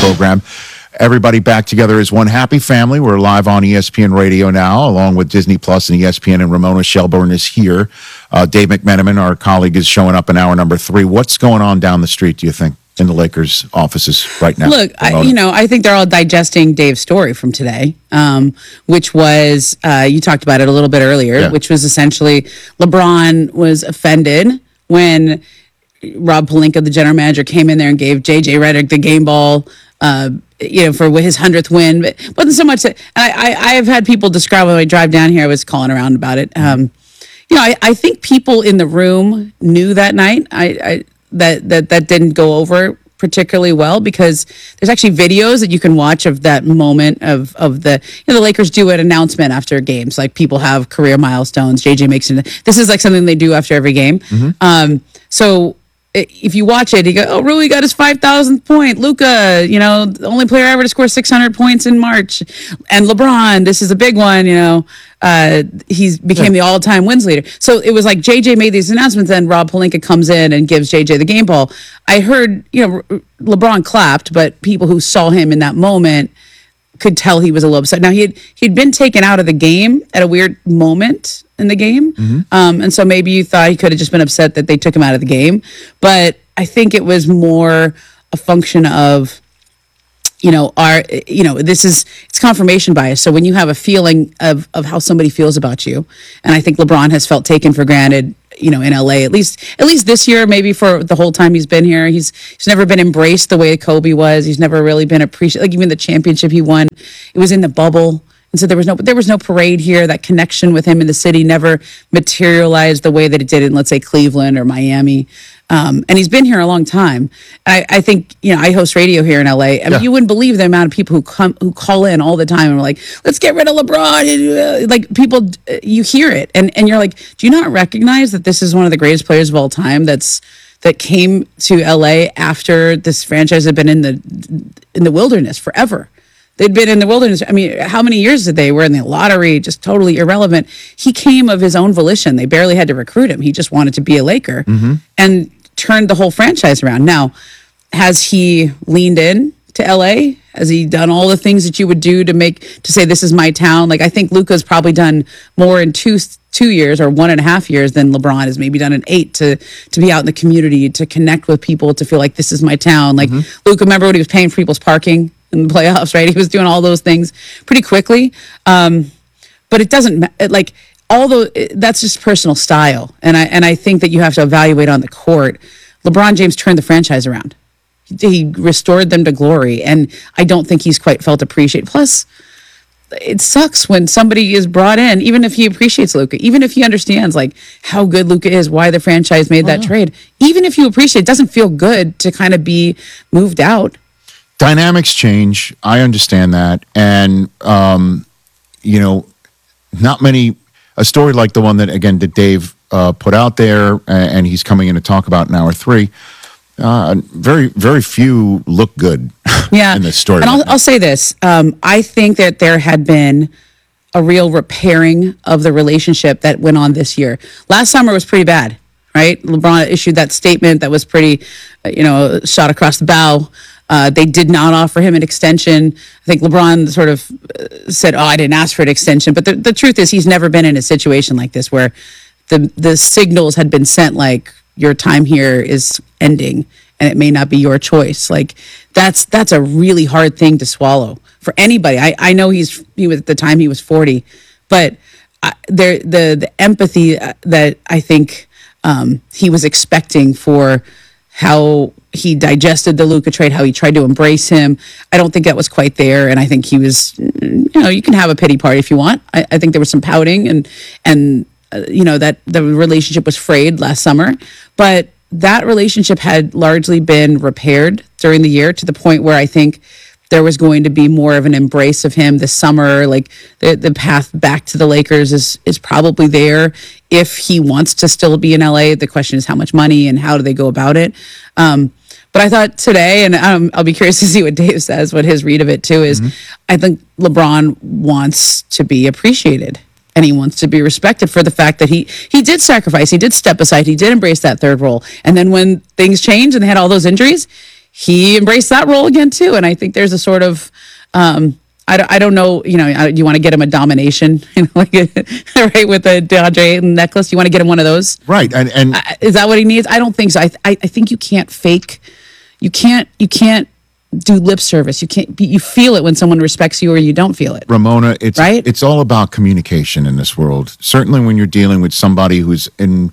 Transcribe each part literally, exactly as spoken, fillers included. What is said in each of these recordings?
program. Everybody back together as one happy family. We're live on E S P N Radio now, along with Disney Plus and E S P N, and Ramona Shelburne is here. Uh, Dave McMenamin, our colleague, is showing up in hour number three. What's going on down the street, do you think, in the Lakers offices right now? Look, I, you know, I think they're all digesting Dave's story from today, um, which was, uh, you talked about it a little bit earlier, yeah. which was essentially LeBron was offended when Rob Pelinka, the general manager, came in there and gave J J Redick the game ball, uh, you know, for his hundredth win. But it wasn't so much that I, I, I have had people describe when I drive down here, I was calling around about it. Um, you know, I, I think people in the room knew that night. I, I that that that didn't go over particularly well, because there's actually videos that you can watch of that moment of of the you know the Lakers do an announcement after games, like people have career milestones. J J makes it. This is like something they do after every game. Mm-hmm. Um, so if you watch it, you go, oh, Rui got his five thousandth point. Luka, you know, the only player ever to score six hundred points in March. And LeBron, this is a big one, you know, uh, he's became the all-time wins leader. So it was like J J made these announcements, then Rob Pelinka comes in and gives J J the game ball. I heard, you know, LeBron clapped, but people who saw him in that moment could tell he was a little upset. Now, he had, he'd been taken out of the game at a weird moment in the game. Mm-hmm. Um, and so maybe you thought he could have just been upset that they took him out of the game. But I think it was more a function of, you know, our, you know, this is, it's confirmation bias. So when you have a feeling of, of how somebody feels about you, and I think LeBron has felt taken for granted, you know, in L A, at least, at least this year, maybe for the whole time he's been here, he's, he's never been embraced the way Kobe was. He's never really been appreciated. Like even the championship he won, it was in the bubble. And so there was no, there was no parade here. That connection with him in the city never materialized the way that it did in, let's say, Cleveland or Miami. Um, and he's been here a long time. I, I think, you know, I host radio here in L A. I mean, yeah. you wouldn't believe the amount of people who come, who call in all the time and are like, let's get rid of LeBron. Like people, you hear it. And, and you're like, do you not recognize that this is one of the greatest players of all time that's, that came to L A after this franchise had been in the, in the wilderness forever? They'd been in the wilderness. I mean, how many years did they were in the lottery? Just totally irrelevant. He came of his own volition. They barely had to recruit him. He just wanted to be a Laker mm-hmm. and turned the whole franchise around. Now, has he leaned in to L A? Has he done all the things that you would do to make, to say, this is my town? Like, I think Luka's probably done more in two two years or one and a half years than LeBron has maybe done in eight to to be out in the community, to connect with people, to feel like this is my town. Like, mm-hmm. Luka, remember when he was paying for people's parking in the playoffs, right? He was doing all those things pretty quickly. Um, but it doesn't, it, like, although that's just personal style. And I and I think that you have to evaluate on the court. LeBron James turned the franchise around. He restored them to glory. And I don't think he's quite felt appreciated. Plus, it sucks when somebody is brought in, even if he appreciates Luka, even if he understands like how good Luka is, why the franchise made that oh, yeah. trade. Even if you appreciate it, it doesn't feel good to kind of be moved out. Dynamics change. I understand that. And, um, you know, not many, a story like the one that, again, that Dave uh, put out there, and he's coming in to talk about in hour three, uh, very, very few look good yeah. in this story. And I'll, I'll say this. Um, I think that there had been a real repairing of the relationship that went on this year. Last summer was pretty bad, right? LeBron issued that statement that was pretty, you know, shot across the bow. Uh, they did not offer him an extension. I think LeBron sort of said, oh, I didn't ask for an extension. But the, the truth is he's never been in a situation like this where the the signals had been sent like your time here is ending and it may not be your choice. Like that's that's a really hard thing to swallow for anybody. I, I know he's he was at the time he was forty, but I, there the the empathy that I think um, he was expecting for how he digested the Luka trade, how he tried to embrace him. I don't think that was quite there. And I think he was, you know, you can have a pity party if you want. I, I think there was some pouting and, and uh, you know, that the relationship was frayed last summer. But that relationship had largely been repaired during the year to the point where I think there was going to be more of an embrace of him this summer. Like the, the path back to the Lakers is is probably there if he wants to still be in L A. The question is how much money and how do they go about it. Um, but I thought today, and um, I'll be curious to see what Dave says, what his read of it too is, mm-hmm. I think LeBron wants to be appreciated. And he wants to be respected for the fact that he he did sacrifice, he did step aside, he did embrace that third role. And then when things changed and they had all those injuries, he embraced that role again too. And I think there's a sort of, um, I don't, I don't know, you know, uh, you want to get him a domination, you know, like right with the DeAndre necklace. You want to get him one of those, right? And and uh, is that what he needs? I don't think so. I, I I think you can't fake, you can't you can't do lip service. You can't. You feel it when someone respects you or you don't feel it. Ramona, it's right? It's all about communication in this world. Certainly, when you're dealing with somebody who's in.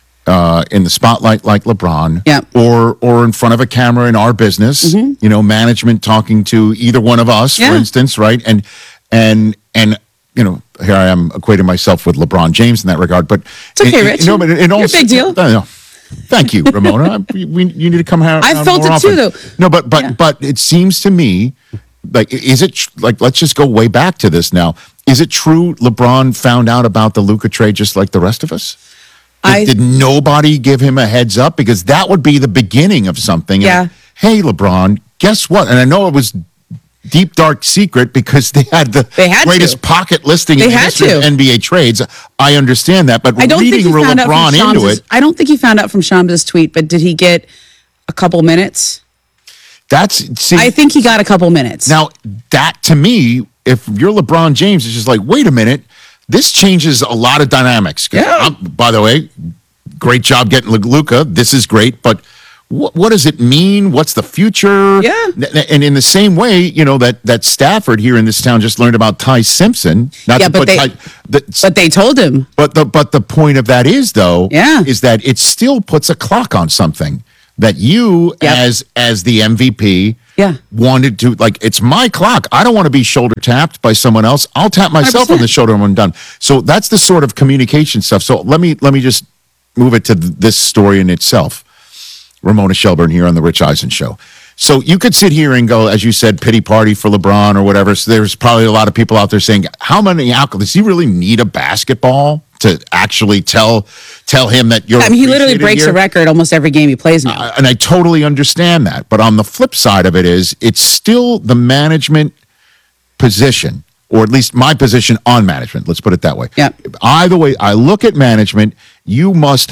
Uh, in the spotlight like LeBron, yeah. or or in front of a camera in our business, mm-hmm. you know, management talking to either one of us, yeah. for instance, right? And and and you know, here I am equating myself with LeBron James in that regard, but it's okay, in, Rich. In, no, but in all, You're a big deal. No, no. Thank you, Ramona. we, we, you need to come here. I felt it often. too, though. No, but but yeah. but it seems to me like is it like let's just go way back to this now. Is it true LeBron found out about the Luka trade just like the rest of us? Did, I, did nobody give him a heads up? Because that would be the beginning of something. Yeah. And, hey, LeBron, guess what? And I know it was deep, dark secret because they had the they had greatest to. pocket listing they in the had history to. of N B A trades. I understand that, but I don't reading think he found LeBron out from into Shams' it. I don't think he found out from Shams' tweet, but did he get a couple minutes? That's see, I think he got a couple minutes. Now, that to me, if you're LeBron James, it's just like, wait a minute. This changes a lot of dynamics. Yeah. I'm, by the way, great job getting Luka. This is great, but what, what does it mean? What's the future? Yeah. And in the same way, you know, that that Stafford here in this town just learned about Ty Simpson. Not yeah, to but put they, Ty, the, but they told him. But the but the point of that is though, yeah. is that it still puts a clock on something that you yep. as as the M V P. Yeah. Wanted to, like, it's my clock. I don't want to be shoulder tapped by someone else. I'll tap myself one hundred percent on the shoulder when I'm done. So that's the sort of communication stuff. So let me let me just move it to th- this story in itself. Ramona Shelburne here on the Rich Eisen Show. So you could sit here and go, as you said, pity party for LeBron or whatever. So there's probably a lot of people out there saying, how many alcohol does he really need a basketball to actually tell tell him that you're I mean, he literally breaks here? a record almost every game he plays now. Uh, and I totally understand that. But on the flip side of it is, it's still the management position, or at least my position on management. Let's put it that way. Yeah. Either way, I look at management, you must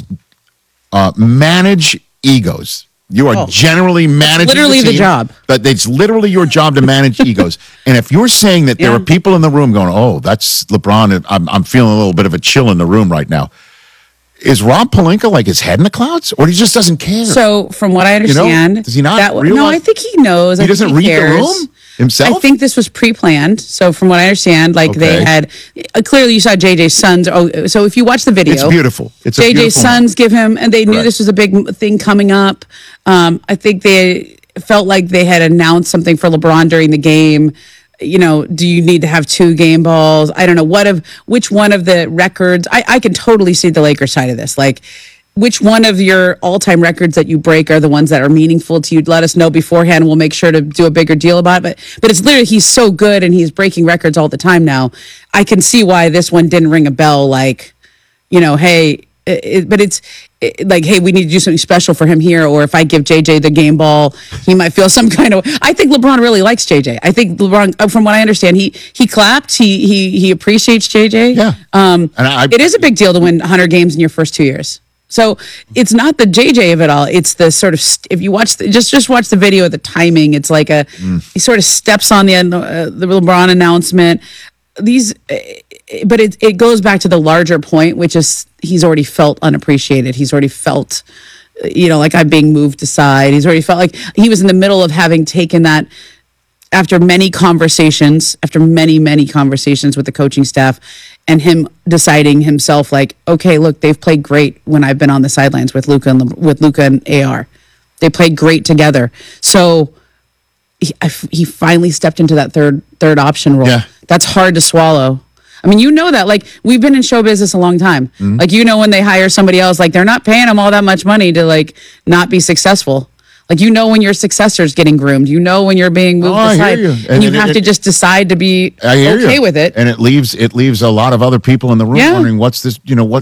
uh, manage egos. You are oh, generally managing literally the, the job. But it's literally your job to manage egos. And if you're saying that there yeah. are people in the room going, "Oh, that's LeBron," and I'm, I'm feeling a little bit of a chill in the room right now. Is Rob Pelinka like his head in the clouds, or he just doesn't care? So, from what I understand, you know, does he not that, realize? No, I think he knows. He I doesn't think he read cares. the room himself. I think this was pre-planned. So, from what I understand, like okay. they had uh, clearly you saw J J's sons. Oh, so if you watch the video, it's beautiful. It's J J's a beautiful sons moment. give him, and they knew Correct. this was a big thing coming up. Um, I think they felt like they had announced something for LeBron during the game. You know, do you need to have two game balls? I don't know what of which one of the records. I, I can totally see the Lakers side of this. Like, which one of your all-time records that you break are the ones that are meaningful to you? Let us know beforehand. We'll make sure to do a bigger deal about it. But but it's literally he's so good and he's breaking records all the time now. I can see why this one didn't ring a bell. Like, you know, hey. It, but it's it, like, hey, we need to do something special for him here. Or if I give J J the game ball, he might feel some kind of. I think LeBron really likes J J. I think LeBron, from what I understand, he he clapped. He he he appreciates J J. Yeah. Um. And I, it is a big deal to win one hundred games in your first two years. So it's not the J J of it all. It's the sort of st- if you watch the, just just watch the video of the timing. It's like a mm. he sort of steps on the uh, the LeBron announcement. These. Uh, But it it goes back to the larger point, which is he's already felt unappreciated. He's already felt, you know, like I'm being moved aside. He's already felt like he was in the middle of having taken that after many conversations, after many, many conversations with the coaching staff and him deciding himself like, okay, look, they've played great when I've been on the sidelines with Luka and with Luka and A R. They played great together. So he, I, he finally stepped into that third third option role. Yeah. That's hard to swallow. I mean, you know that. Like, we've been in show business a long time. Mm-hmm. Like, you know, when they hire somebody else, like, they're not paying them all that much money to, like, not be successful. Like, you know when your successor's getting groomed. You know when you're being moved oh, aside. You. And, and you it, have it, to just decide to be okay you. with it. And it leaves it leaves a lot of other people in the room yeah. wondering, what's this, you know, what,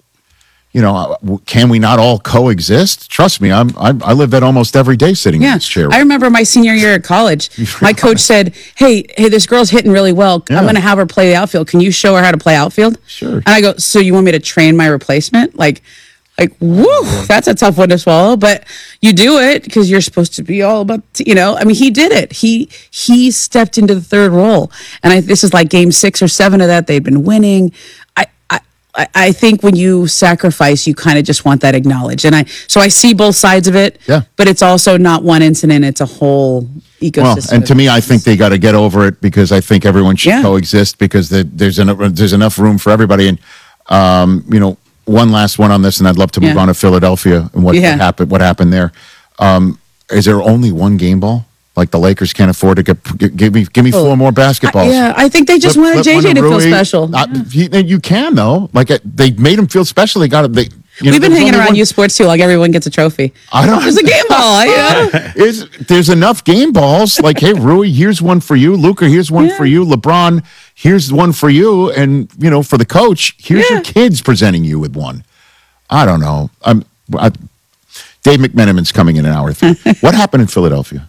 you know, can we not all coexist? Trust me, I'm, I, I live that almost every day sitting yeah. in this chair. I remember my senior year at college, my coach said, hey, hey, this girl's hitting really well. Yeah. I'm going to have her play the outfield. Can you show her how to play outfield? Sure. And I go, so you want me to train my replacement? Like, Like, woo, that's a tough one to swallow, but you do it because you're supposed to be all about, you know, I mean, he did it. He, he stepped into the third role. And I, this is like game six or seven of that. They've been winning. I, I, I think when you sacrifice, you kind of just want that acknowledged. And I, so I see both sides of it, Yeah. but it's also not one incident. It's a whole ecosystem. Well, and of to me, I things. think they got to get over it because I think everyone should Yeah. coexist because the, there's enough there's enough room for everybody. And um, you know, one last one on this, and I'd love to move Yeah. on to Philadelphia and what, Yeah. what happened. What happened there? Um, is there only one game ball? Like the Lakers can't afford to get, g- give me give me four more basketballs. Yeah, I think they just Flip- wanted flip J J one to feel Rui. special. Uh, you, you can though. Like uh, they made him feel special. They got it. They, you know, We've been there's hanging only around one- U Sports too, like everyone gets a trophy. I don't. There's a game ball, you know? Is there's enough game balls? Like, hey, Rui, here's one for you. Luca, here's one Yeah. for you. LeBron, here's one for you. And you know, for the coach, here's your Yeah. kids presenting you with one. I don't know. I'm. I, Dave McMenamin's coming in an hour. What happened in Philadelphia?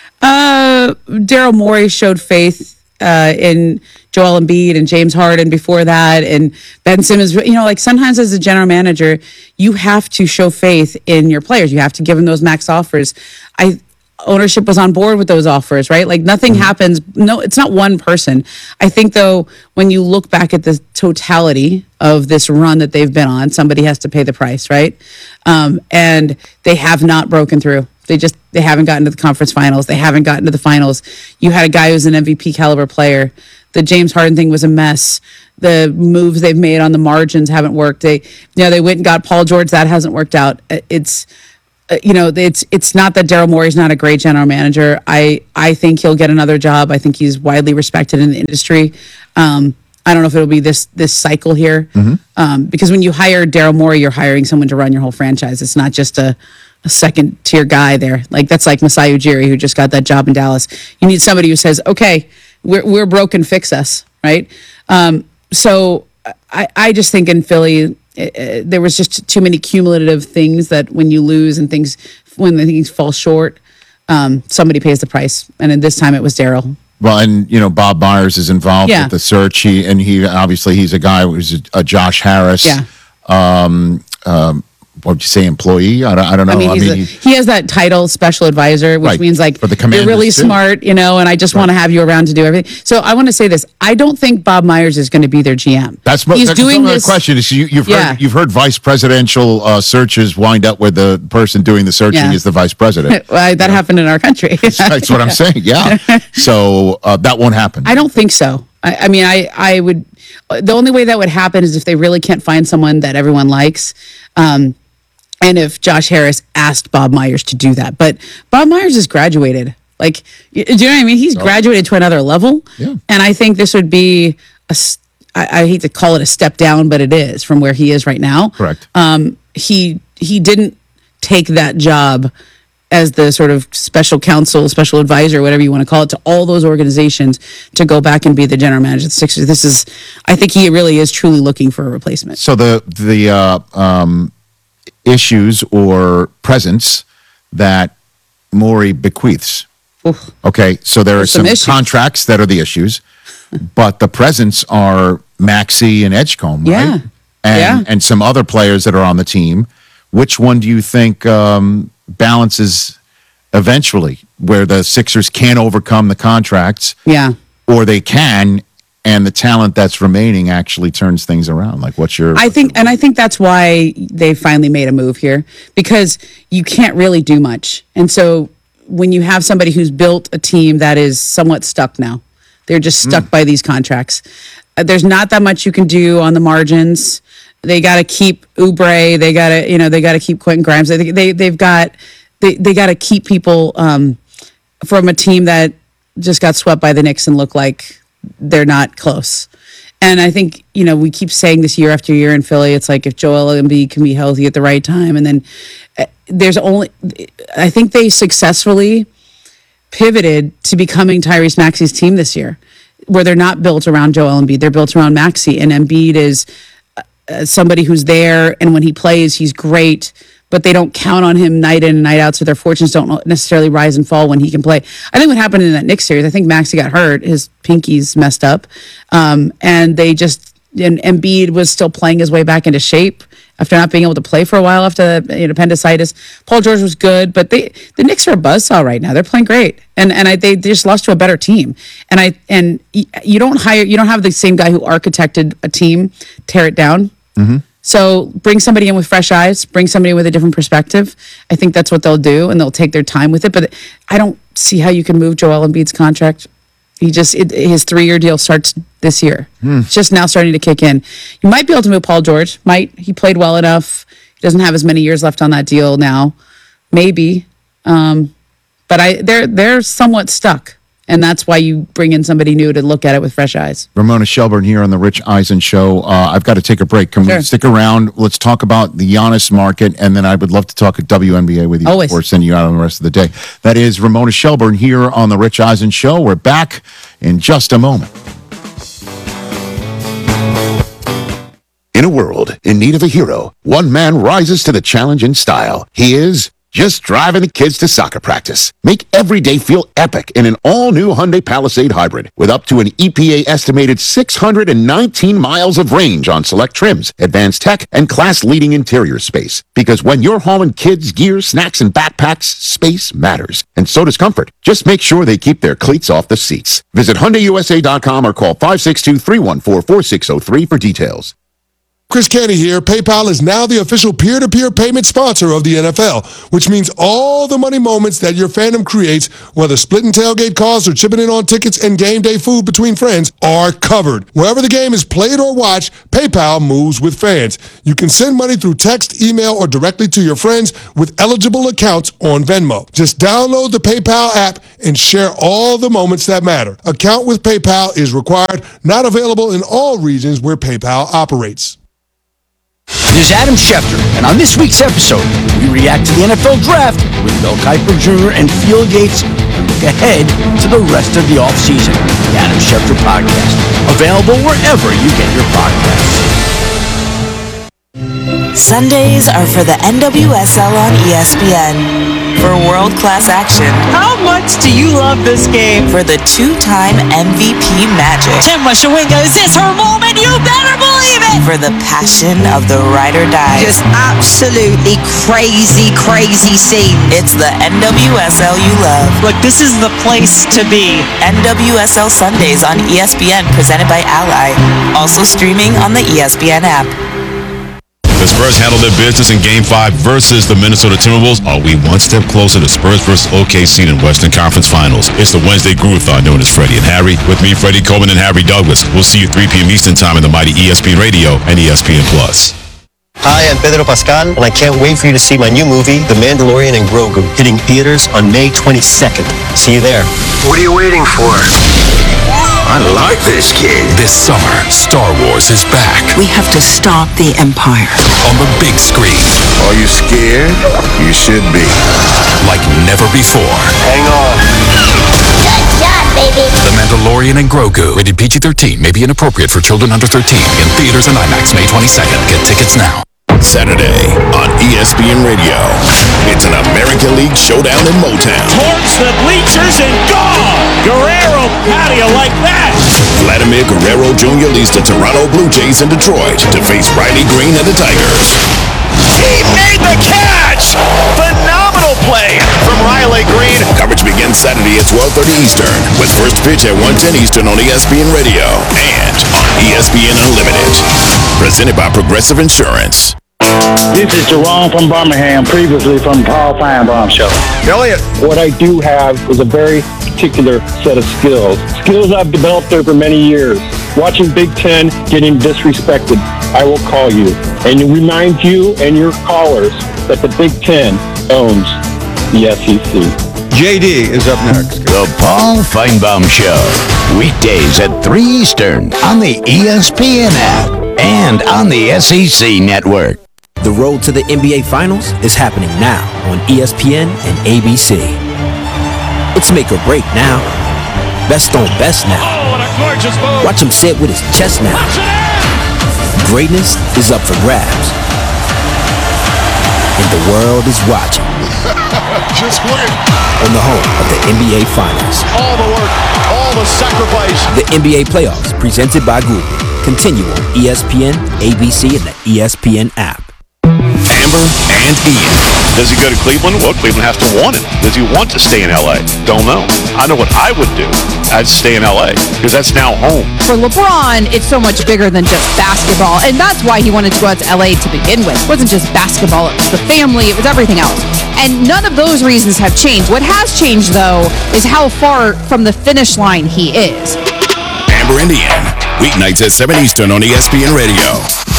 Uh, Daryl Morey showed faith uh, in Joel Embiid and James Harden before that, and Ben Simmons. You know, like sometimes as a general manager, you have to show faith in your players. You have to give them those max offers. I ownership was on board with those offers, right? Like nothing happens. No, it's not one person. I think though, when you look back at the totality of this run that they've been on, somebody has to pay the price, right? Um, and they have not broken through. They just they haven't gotten to the conference finals. They haven't gotten to the finals. You had a guy who's an M V P caliber player. The James Harden thing was a mess. The moves they've made on the margins haven't worked. They, you know, they went and got Paul George. That hasn't worked out. It's, uh, you know, it's it's not that Daryl Morey's not a great general manager. I I think he'll get another job. I think he's widely respected in the industry. Um, I don't know if it'll be this this cycle here, um, because when you hire Daryl Morey, you're hiring someone to run your whole franchise. It's not just a a second tier guy there. Like that's like Masai Ujiri, who just got that job in Dallas. You need somebody who says, okay, we're, we're broken, fix us. Right. Um, so I, I just think in Philly, uh, there was just too many cumulative things that when you lose and things, when the things fall short, um, somebody pays the price. And in this time it was Daryl. Well, and you know, Bob Myers is involved Yeah. with the search. He and he obviously he's a guy who's a, a Josh Harris. Yeah. Um, um, what would you say, employee? I don't, I don't know. I mean, I he's mean, a, he- he has that title, special advisor, which Right, means like for the you're really Commanders, too. smart, you know, and I just want to have you around to do everything. So I want to say this: I don't think Bob Myers is going to be their G M. That's what he's that's doing another this. question. Is you, you've Yeah. heard you've heard vice presidential uh, searches wind up where the person doing the searching Yeah. is the vice president. Well, that happened in our country. That's what I'm saying. Yeah. So uh, that won't happen. I don't think so. I, I mean, I, I would, the only way that would happen is if they really can't find someone that everyone likes. Um, and if Josh Harris asked Bob Myers to do that. But Bob Myers is graduated. Like, y- do you know what I mean? He's graduated to another level. Yeah. And I think this would be, a, s- I, I hate to call it a step down, but it is from where he is right now. Correct. Um, he, he didn't take that job as the sort of special counsel, special advisor, whatever you want to call it, to all those organizations to go back and be the general manager of the Sixers. This is, I think he really is truly looking for a replacement. So the the uh, um, issues or presence that Morey bequeaths. Oof. Okay, so there are some some, issues. contracts that are the issues, but the presence are Maxey and Edgecombe, Yeah. right? And Yeah. and some other players that are on the team. Which one do you think um, balances eventually, where the Sixers can't overcome the contracts, Yeah. or they can, and the talent that's remaining actually turns things around? Like, what's your? I think, and I think that's why they finally made a move here, because you can't really do much. And so when you have somebody who's built a team that is somewhat stuck now, they're just stuck by these contracts. Uh, there's not that much you can do on the margins. They got to keep Oubre. They got to, you know, they got to keep Quentin Grimes. They, they, they've got, they, they got to keep people um, from a team that just got swept by the Knicks and look like they're not close. And I think, you know, we keep saying this year after year in Philly, it's like if Joel Embiid can be healthy at the right time. And then uh, there's only, I think they successfully pivoted to becoming Tyrese Maxey's team this year, where they're not built around Joel Embiid. They're built around Maxey. And Embiid is uh, somebody who's there. And when he plays, he's great. But they don't count on him night in and night out, so their fortunes don't necessarily rise and fall when he can play. I think what happened in that Knicks series, I think Maxey got hurt, his pinky's messed up, um, and they just and Embiid was still playing his way back into shape after not being able to play for a while after the you know, appendicitis. Paul George was good, but they the Knicks are a buzzsaw right now. They're playing great, and and I, they, they just lost to a better team. And I and you don't hire you don't have the same guy who architected a team tear it down. Mm-hmm. So bring somebody in with fresh eyes, bring somebody with a different perspective. I think that's what they'll do, and they'll take their time with it. But I don't see how you can move Joel Embiid's contract. He just it, his three-year deal starts this year. Hmm. It's just now starting to kick in. You might be able to move Paul George. Might he played well enough? He doesn't have as many years left on that deal now. Maybe, um, but I they're they're somewhat stuck. And that's why you bring in somebody new to look at it with fresh eyes. Ramona Shelburne here on the Rich Eisen Show. Uh, I've got to take a break. Can sure. we stick around? Let's talk about the Giannis market, and then I would love to talk at W N B A with you Always. before sending you out on the rest of the day. That is Ramona Shelburne here on the Rich Eisen Show. We're back in just a moment. In a world in need of a hero, one man rises to the challenge in style. He is just driving the kids to soccer practice. Make every day feel epic in an all-new Hyundai Palisade Hybrid with up to an E P A-estimated six hundred nineteen miles of range on select trims, advanced tech, and class-leading interior space. Because when you're hauling kids, gear, snacks, and backpacks, space matters. And so does comfort. Just make sure they keep their cleats off the seats. Visit Hyundai U S A dot com or call five six two, three one four, four six zero three for details. Chris Canty here. PayPal is now the official peer-to-peer payment sponsor of the N F L, which means all the money moments that your fandom creates, whether splitting tailgate costs or chipping in on tickets and game day food between friends, are covered. Wherever the game is played or watched, PayPal moves with fans. You can send money through text, email, or directly to your friends with eligible accounts on Venmo. Just download the PayPal app and share all the moments that matter. Account with PayPal is required, not available in all regions where PayPal operates. This is Adam Schefter, and on this week's episode, we react to the N F L Draft with Mel Kiper Junior and Field Yates and look ahead to the rest of the offseason. The Adam Schefter Podcast, available wherever you get your podcasts. Sundays are for the N W S L on E S P N. For world-class action. How much do you love this game? For the two-time M V P magic. Tim Washawinga, is this her moment? You better believe it! For the passion of the ride or die. Just absolutely crazy, crazy scene. It's the N W S L you love. Look, this is the place to be. N W S L Sundays on E S P N, presented by Ally. Also streaming on the E S P N app. The Spurs handled their business in Game five versus the Minnesota Timberwolves. Are we one step closer to Spurs versus O K C in Western Conference Finals? It's the Wednesday Groovathon known as Freddie and Harry. With me, Freddie Coleman and Harry Douglas. We'll see you three p.m. Eastern Time in the mighty E S P N Radio and E S P N Plus. Hi, I'm Pedro Pascal, and I can't wait for you to see my new movie, The Mandalorian and Grogu, hitting theaters on May twenty-second. See you there. What are you waiting for? I like this kid. This summer, Star Wars is back. We have to stop the Empire. On the big screen. Are you scared? You should be. Like never before. Hang on. Good shot, baby. The Mandalorian and Grogu. Rated P G thirteen. May be inappropriate for children under thirteen. In theaters and IMAX May twenty-second. Get tickets now. Saturday on E S P N Radio. It's an American League showdown in Motown. Towards the bleachers and gone! Guerrero, how do you like that? Vladimir Guerrero Junior leads the Toronto Blue Jays in Detroit to face Riley Green and the Tigers. He made the catch! Phenomenal play from Riley Green. Coverage begins Saturday at twelve thirty Eastern with first pitch at one ten Eastern on E S P N Radio and on E S P N Unlimited. Presented by Progressive Insurance. This is Jerome from Birmingham, previously from Paul Feinbaum Show. Elliot. What I do have is a very particular set of skills. Skills I've developed over many years. Watching Big Ten getting disrespected, I will call you and remind you and your callers that the Big Ten owns the S E C. J D is up next. The Paul Feinbaum Show. Weekdays at three Eastern on the E S P N app and on the S E C network. The road to the N B A Finals is happening now on E S P N and A B C. It's make or break now. Best on best now. Oh, what a gorgeous move. Watch him say it with his chest now. Greatness is up for grabs. And the world is watching. Just win. On the home of the N B A Finals. All the work, all the sacrifice. The N B A Playoffs, presented by Google. Continue on E S P N, A B C, and the E S P N app. Amber and Ian. Does he go to Cleveland? Well, Cleveland has to want him. Does he want to stay in L A? Don't know. I know what I would do. I'd stay in L A because that's now home. For LeBron, it's so much bigger than just basketball, and that's why he wanted to go out to L A to begin with. It wasn't just basketball, it was the family, it was everything else. And none of those reasons have changed. What has changed, though, is how far from the finish line he is. Amber and Ian, weeknights at seven Eastern on E S P N Radio.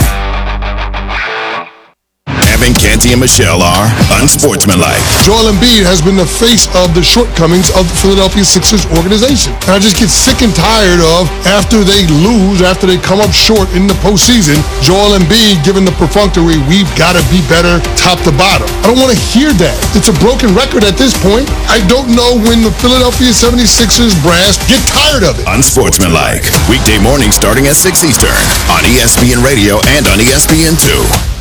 Evan, Canty, and Michelle are unsportsmanlike. Joel Embiid has been the face of the shortcomings of the Philadelphia Sixers organization. And I just get sick and tired of, after they lose, after they come up short in the postseason, Joel Embiid giving the perfunctory, we've got to be better top to bottom. I don't want to hear that. It's a broken record at this point. I don't know when the Philadelphia seventy-sixers brass get tired of it. Unsportsmanlike. Weekday mornings starting at six Eastern on E S P N Radio and on E S P N two.